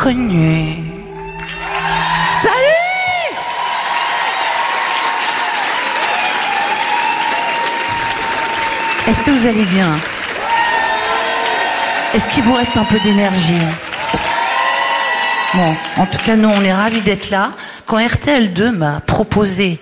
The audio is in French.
connu. Salut! Est-ce que vous allez bien? Est-ce qu'il vous reste un peu d'énergie? Bon, en tout cas, nous, on est ravis d'être là. Quand RTL2 m'a proposé